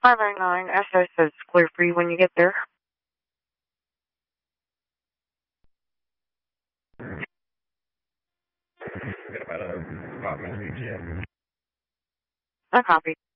509 SS says clear for you when you get there. I copy.